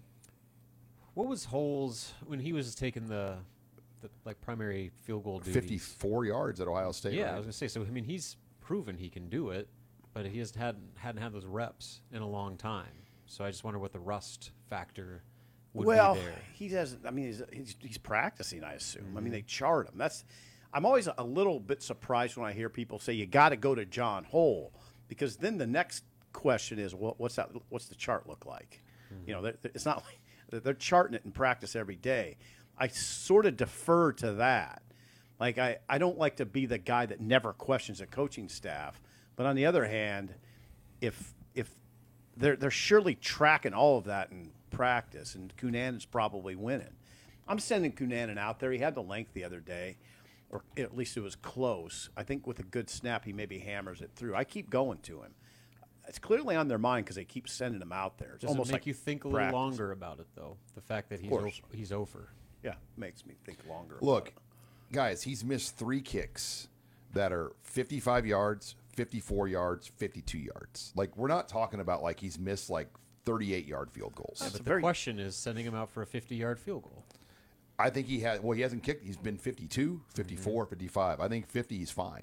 What was Holes when he was taking the, the like primary field goal duties? fifty-four yards at Ohio State. Yeah, right? I was gonna say. So I mean, he's proven he can do it. But he just hadn't hadn't had those reps in a long time, so I just wonder what the rust factor would well, be there. Well, he doesn't. I mean, he's, he's, he's practicing, I assume. Mm-hmm. I mean, they chart him. That's. I'm always a little bit surprised when I hear people say you got to go to John Hole, because then the next question is, well, what's that? What's the chart look like? Mm-hmm. You know, they're, they're, it's not like they're charting it in practice every day. I sort of defer to that. Like I, I don't like to be the guy that never questions a coaching staff. But on the other hand, if if they're they're surely tracking all of that in practice, and Cunanan's probably winning. I'm sending Cunanan out there. He had the length the other day, or at least it was close. I think with a good snap, he maybe hammers it through. I keep going to him. It's clearly on their mind because they keep sending him out there. It's Does almost it make like you think a practice. little longer about it, though? The fact that he's course. o- he's over. Yeah, makes me think longer. Look, about it. guys, he's missed three kicks that are fifty-five yards, fifty-four yards, fifty-two yards. Like, we're not talking about like he's missed like thirty-eight-yard field goals. Yeah, but the question is sending him out for a fifty-yard field goal. I think he had, well, he hasn't kicked. He's been fifty-two, fifty-four, mm-hmm. fifty-five. I think fifty is fine.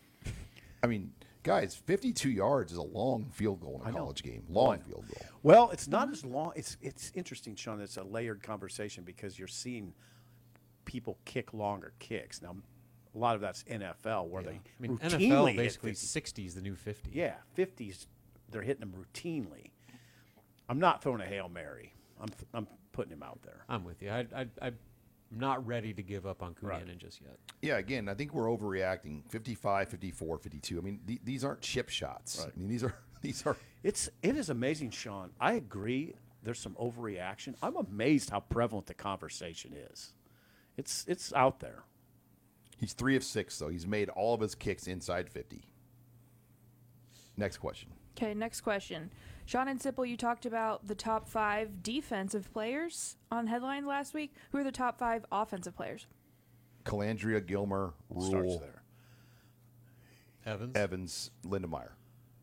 I mean, guys, fifty-two yards is a long field goal in a college game. Long field goal. Well, it's not as long. It's it's interesting, Sean. It's a layered conversation because you're seeing people kick longer kicks. Now, a lot of that's N F L where Yeah. they I mean, routinely N F L hit basically fifty. sixty is the new fifty. Yeah, fifties, they're hitting them routinely. I'm not throwing a Hail Mary. I'm I'm putting him out there. I'm with you. I, I, I'm not ready to give up on Cunanan Right. just yet. Yeah, again, I think we're overreacting. fifty-five, fifty-four, fifty-two. I mean, th- these aren't chip shots. Right. I mean, these are these are. It's it is amazing, Sean. I agree. There's some overreaction. I'm amazed how prevalent the conversation is. It's it's out there. He's three of six, though. He's made all of his kicks inside fifty. Next question. Okay, next question. Sean and Sipple, you talked about the top five defensive players on Headline last week. Who are the top five offensive players? Calandria, Gilmer, Starts Rule, there. Evans. Evans, Lindemeyer.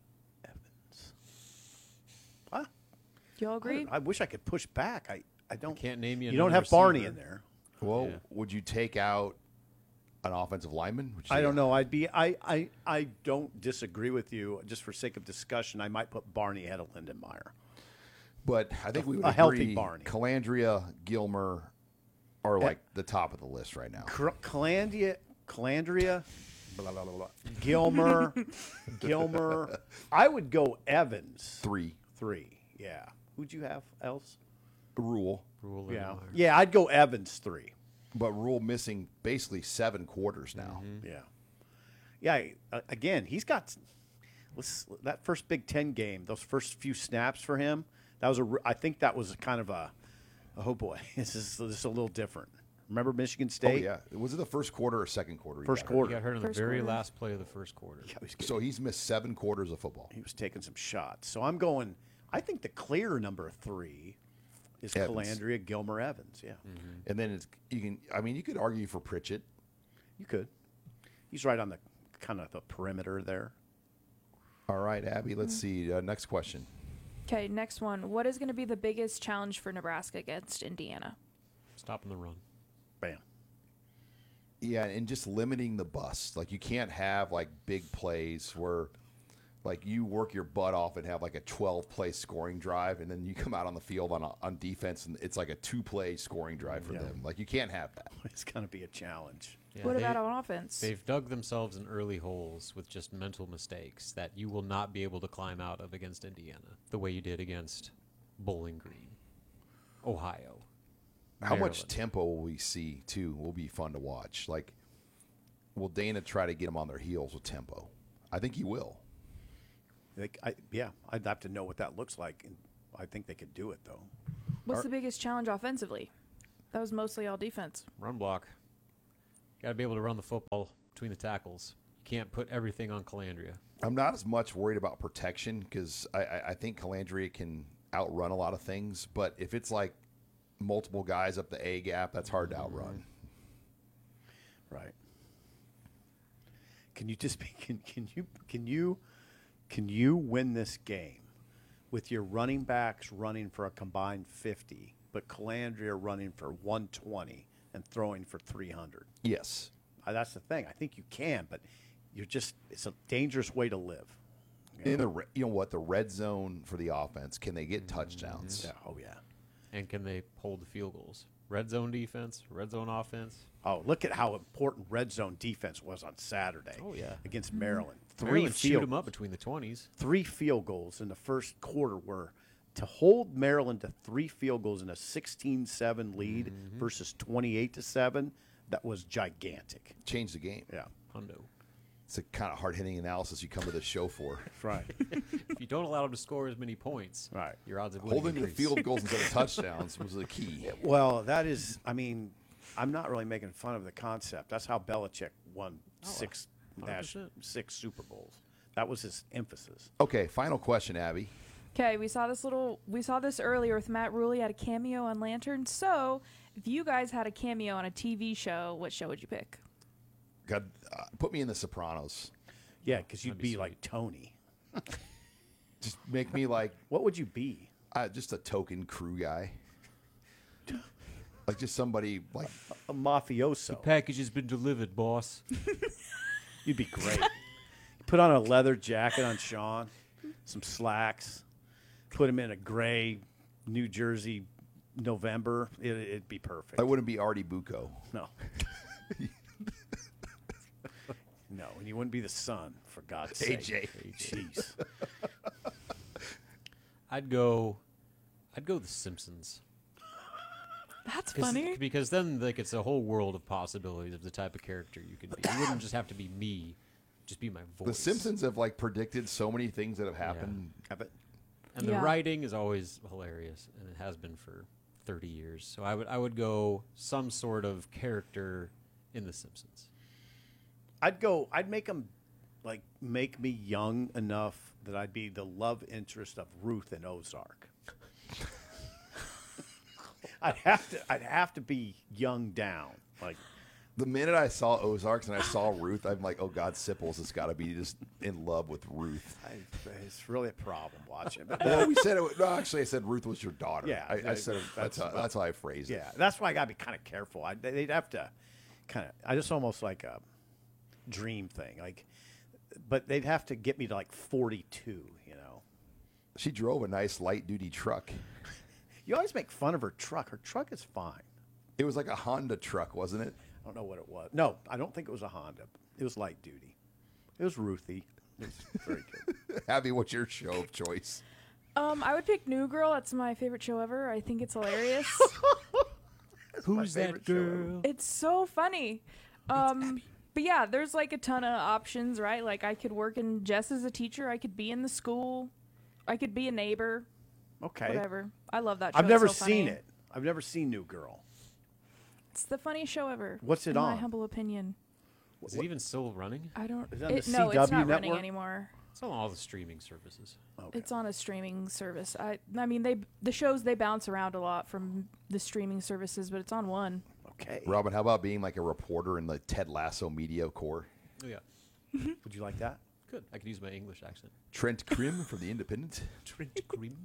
Huh? Do y'all agree? I, I wish I could push back. I, I don't. Can't name you. You don't another have Barney receiver. in there. Well, Yeah. would you take out an offensive lineman? Would you I say- don't know. I'd be. I, I. I don't disagree with you. Just for sake of discussion, I might put Barney ahead of Lindenmeyer. But I think A- we would a healthy agree Barney. Calandria, Gilmer are Eh. like the top of the list right now. Cr- Calandria, Calandria, blah, blah, blah, blah. Gilmer, Gilmer. I would go Evans. Three. Three. Yeah. Who'd you have else? Rule. Rule Yeah. Lindemeyer. Yeah, I'd go Evans three. But Rule missing basically seven quarters now. Yeah. Yeah. uh, Again, he's got let's, that first Big Ten game. Those first few snaps for him. That was a. r- I think that was kind of a. Oh boy, this is this is a little different. Remember Michigan Oh, State? yeah. Was it the first quarter or second quarter? he First got hurt? quarter. He got hurt in the First very quarter. last play of the first quarter. Yeah, he was getting- So he's missed seven quarters of football. he was taking some shots. So I'm going. I think the clear number three is Evans. Calandria, Gilmer, Evans. Yeah, And then it's you can. I mean, you could argue for Pritchett. you could. He's right on the kind of the perimeter there. All right, Abby. Let's see. Uh, next question. Okay, next one. What is going to be the biggest challenge for Nebraska against Indiana? Stopping the run. Bam. Yeah, and just limiting the bust. Like you can't have like big plays where like you work your butt off and have like a twelve play scoring drive and then you come out on the field on a, on defense and it's like a two play scoring drive for Yeah. them. Like you can't have that. It's going to be a challenge. Yeah, what they- about on offense? They've dug themselves in early holes with just mental mistakes that you will not be able to climb out of against Indiana the way you did against Bowling Green. Ohio. How much Maryland. tempo will we see, too, will be fun to watch. Like, will Dana try to get them on their heels with tempo? I think he will. Like, I, yeah, I'd have to know what that looks like, and I think they could do it, though. What's Are- the biggest challenge offensively? That was mostly all defense. Run block. Got to be able to run the football between the tackles. You can't put everything on Calandria. I'm not as much worried about protection because I, I, I think Calandria can outrun a lot of things. But if it's like multiple guys up the A gap, that's hard to outrun. Right. Can you just be, can, can you can you can you win this game with your running backs running for a combined fifty, but Calandria running for one twenty and throwing for three hundred? Yes. Uh, that's the thing. I think you can, but you're just it's a dangerous way to live. In the re- you know what, the red zone for the offense, can they get touchdowns? Yeah. Oh yeah. And can they hold the field goals? Red zone defense, red zone offense. Oh, look at how important red zone defense was on Saturday. Oh, yeah. Against Maryland. Three Maryland shoot field, them up between the twenties. Three field goals in the first quarter were to hold Maryland to three field goals in a sixteen seven lead versus twenty-eight to seven. That was gigantic. Change the game. Yeah. Hundo. It's a kind of hard-hitting analysis you come to the show for. Right. If you don't allow them to score as many points, right, your odds of winning Holding the increase. field goals instead of touchdowns was the key. Well, that is, I mean, I'm not really making fun of the concept. That's how Belichick won Oh, six one hundred Nash, percent. six Super Bowls. That was his emphasis. Okay, final question, Abby. Okay, we saw this little. We saw this earlier with Matt Ruley had a cameo on Lantern. So, if you guys had a cameo on a T V show, what show would you pick? God, uh, put me in The Sopranos. Yeah, because you'd be, like Tony. Just make me like. What would you be? Uh, just a token crew guy. Like just somebody like a mafioso. The package has been delivered, boss. You'd be great. Put on a leather jacket on Sean, some slacks, put him in a gray New Jersey November. It, it'd be perfect. I wouldn't be Artie Bucco. No. No, and you wouldn't be the son, for God's A sake. J. Jeez. I'd go. I'd go The Simpsons. That's 'Cause- funny. because then like it's a whole world of possibilities of the type of character you could be. You wouldn't just have to be me, just be my voice. The Simpsons have like predicted so many things that have happened. Have it? And Yeah. the writing is always hilarious, and it has been for thirty years. So I would I would go some sort of character in The Simpsons. I'd go, I'd make him, like, make me young enough that I'd be the love interest of Ruth in Ozark. I'd have to, I'd have to be young down. Like, The minute I saw Ozarks and I saw Ruth, I'm like, oh God, Sipples has got to be just in love with Ruth. I, it's really a problem watching it. But Well, we said it. No, actually, I said Ruth was your daughter. Yeah, I, I said it, that's that's how, that's how I phrased it. yeah, that's why I got to be kind of careful. I, they'd have to kind of, I just almost like a dream thing. Like, but they'd have to get me to like forty-two, you know. She drove a nice light duty truck. You always make fun of her truck. Her truck is fine. It was like a Honda truck, wasn't it? I don't know what it was. No, I don't think it was a Honda. It was light duty. It was Ruthie. It was very good. Abby, what's your show of choice? Um, I would pick New Girl. That's my favorite show ever. I think it's hilarious. Who's that girl? It's so funny. Um, but yeah, there's like a ton of options, right? Like I could work in Jess as a teacher. I could be in the school. I could be a neighbor. Okay. Whatever. I love that show. I've It's never so seen funny. it. I've never seen New Girl. It's the funniest show ever. What's it in on? my humble opinion. Is it even still running? I don't. Is it on the It, no, it's C W not running network? anymore. It's on all the streaming services. Okay. It's on a streaming service. I I mean they the shows they bounce around a lot from the streaming services, but it's on one. Okay. Robin, how about being like a reporter in the Ted Lasso Media Corps? Oh yeah, Would you like that? good. I could use my English accent. Trent Krim from The Independent. Trent Cream.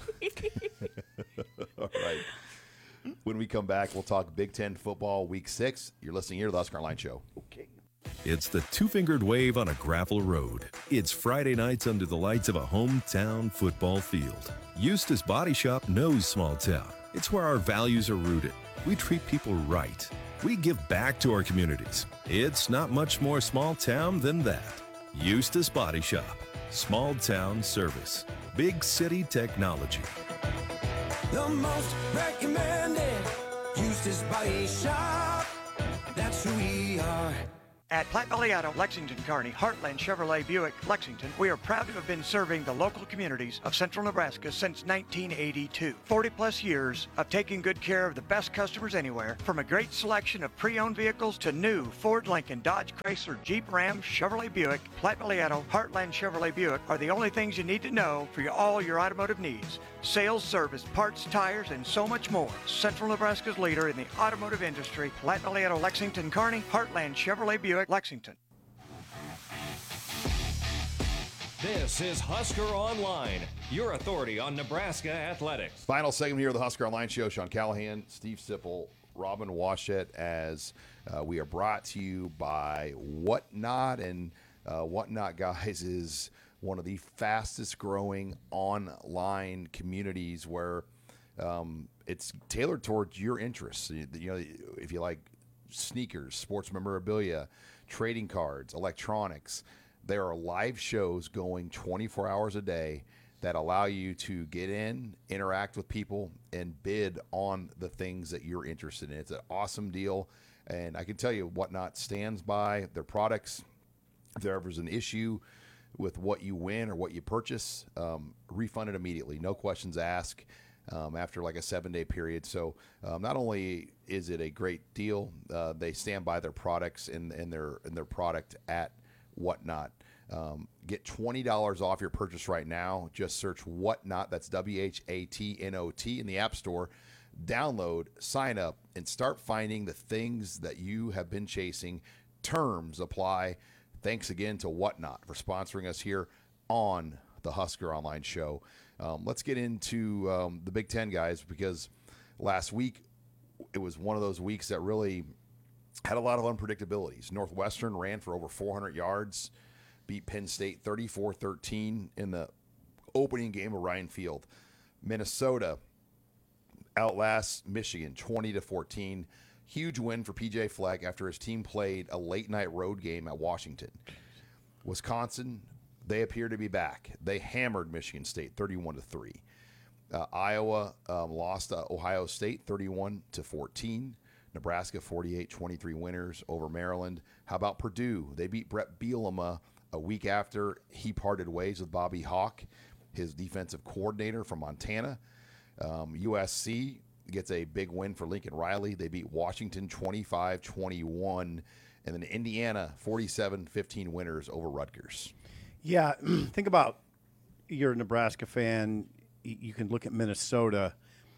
All right. When we come back, we'll talk Big Ten football week six. You're listening here to the Husker Online Show. Okay. It's the two-fingered wave on a gravel road. It's Friday nights under the lights of a hometown football field. Eustace Body Shop knows small town. It's where our values are rooted. We treat people right. We give back to our communities. It's not much more small town than that. Eustace Body Shop. Small town service. Big city technology. The most recommended Eustace Body Shop. That's who we are. At Platte Valley Auto, Lexington, Kearney, Heartland Chevrolet Buick, Lexington, we are proud to have been serving the local communities of central Nebraska since nineteen eighty-two. forty plus years of taking good care of the best customers anywhere, from a great selection of pre-owned vehicles to new Ford, Lincoln, Dodge, Chrysler, Jeep, Ram, Chevrolet Buick. Platte Valley Auto, Heartland Chevrolet Buick are the only things you need to know for your, all your automotive needs. Sales, service, parts, tires, and so much more. Central Nebraska's leader in the automotive industry, Platte Valley Auto, Lexington, Kearney, Heartland Chevrolet Buick, Lexington. This is Husker Online, your authority on Nebraska athletics. Final segment here of the Husker Online Show. Sean Callahan, Steve Sipple, Robin Washett, as uh, we are brought to you by Whatnot. And uh, Whatnot, guys, is one of the fastest growing online communities where um, it's tailored towards your interests. You, you know, if you like sneakers, sports memorabilia, trading cards, electronics, there are live shows going twenty-four hours a day that allow you to get in, interact with people, and bid on the things that you're interested in. It's an awesome deal, and I can tell you Whatnot stands by their products. If there ever is an issue with what you win or what you purchase, um, refund it immediately, no questions asked. Um, after like a seven-day period. So um, not only is it a great deal, uh, they stand by their products and, and their and their product at Whatnot. Um, get twenty dollars off your purchase right now. Just search Whatnot, that's W H A T N O T, in the App Store. Download, sign up, and start finding the things that you have been chasing. Terms apply. Thanks again to Whatnot for sponsoring us here on the Husker Online Show. Um, let's get into um, the Big Ten, guys, because last week it was one of those weeks that really had a lot of unpredictabilities. Northwestern ran for over four hundred yards, beat Penn State thirty-four thirteen in the opening game of Ryan Field. Minnesota outlasts Michigan twenty to fourteen. Huge win for P J Fleck after his team played a late-night road game at Washington. Wisconsin, they appear to be back. They hammered Michigan State thirty-one to three. Uh, Iowa um, lost to Ohio State thirty-one to fourteen. Nebraska forty-eight twenty-three winners over Maryland. How about Purdue? They beat Brett Bielema a week after he parted ways with Bobby Hauck, his defensive coordinator from Montana. Um, U S C gets a big win for Lincoln Riley. They beat Washington twenty-five twenty-one. And then Indiana forty-seven fifteen winners over Rutgers. Yeah, think about, you're a Nebraska fan, you can look at Minnesota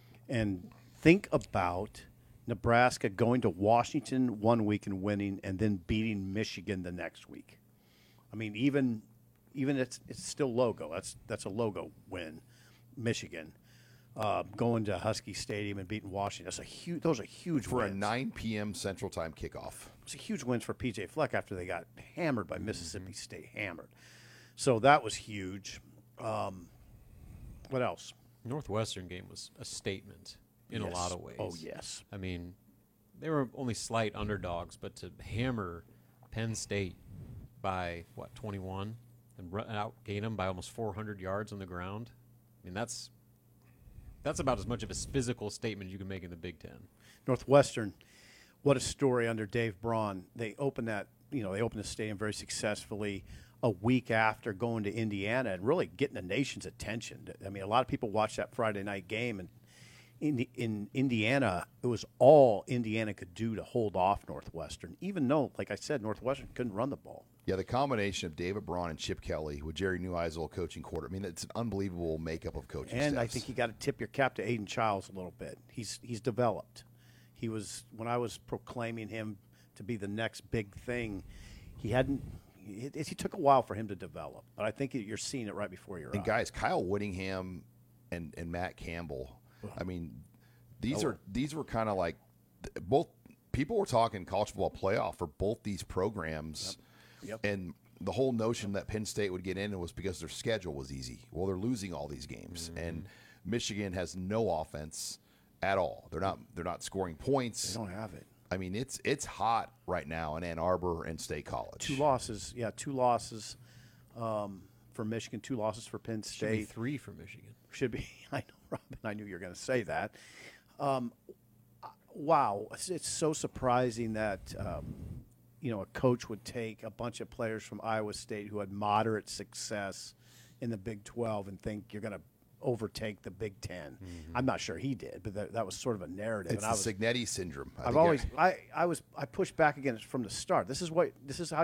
and think about Nebraska going to Washington one week and winning and then beating Michigan the next week. I mean, even even it's it's still logo. That's that's a logo win, Michigan. Uh, going to Husky Stadium and beating Washington. That's a huge. Those are huge for wins. a nine p.m. Central Time kickoff. It's a huge wins for P J Fleck after they got hammered by Mississippi mm-hmm. State. Hammered. So that was huge. Um, what else? Northwestern game was a statement in Yes. a lot of ways. Oh, yes. I mean, they were only slight underdogs, but to hammer Penn State by, what, twenty-one and run, outgain them by almost four hundred yards on the ground, I mean, that's that's about as much of a physical statement you can make in the Big Ten. Northwestern, what a story under Dave Braun. They opened that, you know, they opened the stadium very successfully a week after going to Indiana and really getting the nation's attention. I mean, a lot of people watched that Friday night game, and in, in Indiana, it was all Indiana could do to hold off Northwestern, even though, like I said, Northwestern couldn't run the ball. Yeah, the combination of David Braun and Chip Kelly with Jerry Neuheisel coaching quarter. I mean, it's an unbelievable makeup of coaching And staffs. I think you got to tip your cap to Aiden Childs a little bit. He's he's developed. He was, when I was proclaiming him to be the next big thing, he hadn't. It, it, it took a while for him to develop, but I think you're seeing it right before your And eyes. guys, Kyle Whittingham and, and Matt Campbell. I mean, these Oh. are these were kind of like both people were talking college football playoff for both these programs. Yep. And the whole notion that Penn State would get in was because their schedule was easy. Well, they're losing all these games, Mm-hmm. and Michigan has no offense at all. They're not they're not scoring points. They don't have it. I mean, it's it's hot right now in Ann Arbor and State College. Two losses, yeah, two losses. Um, for Michigan, two losses for Penn State. Should be three for Michigan. Should be. I know, Robin. I knew you were going to say that. Um, wow, it's, it's so surprising that um, you know a coach would take a bunch of players from Iowa State who had moderate success in the Big twelve and think you're going to overtake the Big Ten. Mm-hmm. I'm not sure he did, but that, that was sort of a narrative. It's and the I was, Signetti syndrome. I I've think always, I, I was, I pushed back against it from the start. This is what, this is how